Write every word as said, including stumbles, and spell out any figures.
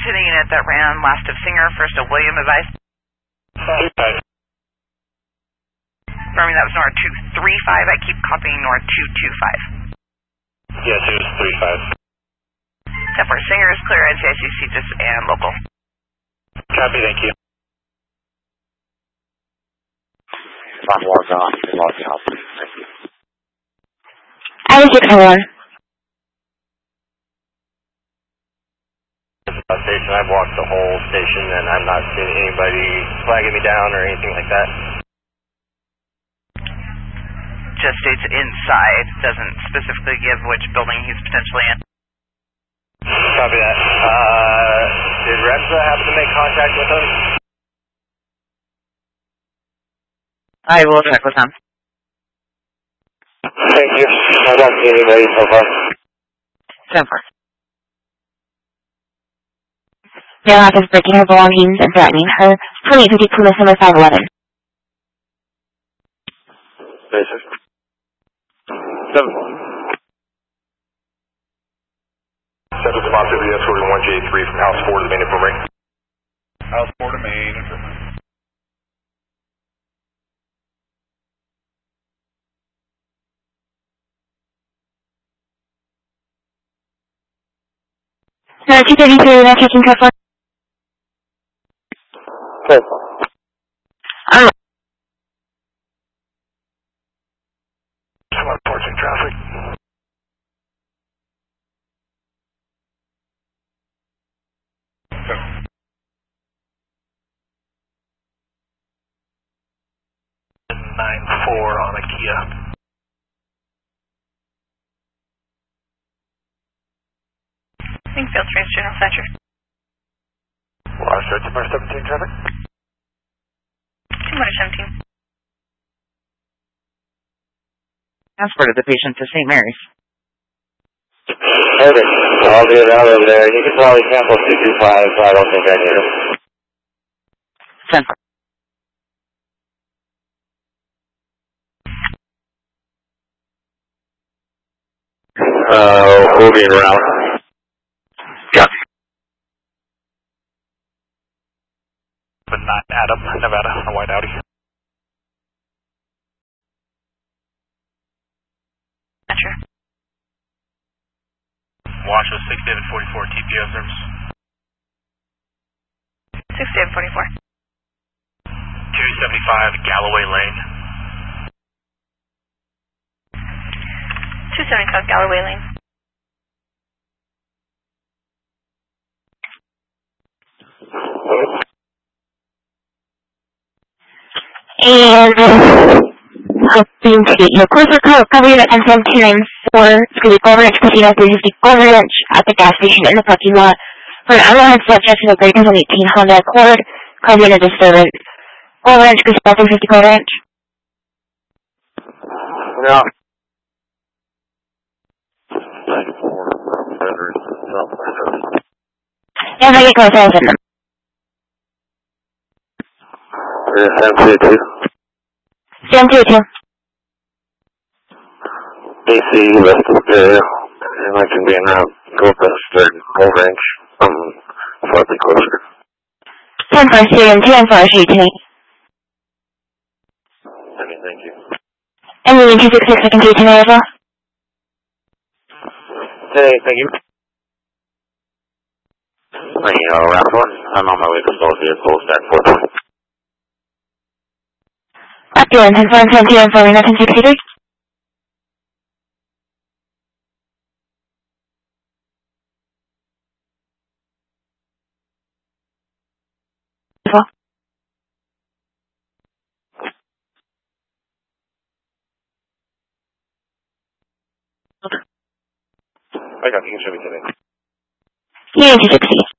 to the unit that ran last of Singer, first of William, advice. two five. Confirming that was Nora two three five. I keep copying Nora two two five. Yes, it was three five. ten four, Singer is clear, N C I C C just and local. Copy, thank you. I'm logged on. I'm logging off. Thank you. I was six one. Station. I've walked the whole station and I'm not seeing anybody flagging me down or anything like that. Just states inside, doesn't specifically give which building he's potentially in. Copy that. Uh, did Remsa happen to make contact with him? I will check with him. Thank you. I don't see anybody so far. ten four. Mailbox is breaking her belongings and threatening her. twenty fifty Plymouth number five eleven. Basic. Seven. Seven responsibility escorting one J three from House four to the main infirmary. House four to main infirmary. No, two thirty-three, not checking cuff. Okay. Um, Someone forcing traffic. nine four on a Kia. Springfield Trains General Center. Water start to bar seventeen traffic. two seventeen. Transported the patient to Saint Mary's. Okay. I'll be around over there. You can probably sample two two five, so I don't think I need it. ten four. Uh, we'll be around. Copy. But not Adam, Nevada, on a white Audi. Metro. Washoe six David forty-four, T P O service. six David forty-four. two seventy-five Galloway Lane. two seventy-five Galloway Lane. and hoping to get you a closer coverage at ten seventeen for Scooby Gold Ranch Casino three fifty Gold Ranch at the gas station in the parking lot for an unloaded subject in a Great twenty eighteen Honda Accord causing a disturbance. Gold Ranch Casino three fifty Gold Ranch. Yeah. Yeah, I get close, I'll send them. seven two two. seven two two. D C, West Area, and I can be around Goldust, Gold Ranch, um, slightly closer. ten four two, ten four two two. Okay, thank you. And then two six six, I can do tonight as well. Hey, thank you. Thank you, all around one. I'm on my way to Soul Vehicle, stack four twenty. Up to ten four ten two, and four ten sixty-three. I got you, you can show me today. Yeah, two sixty.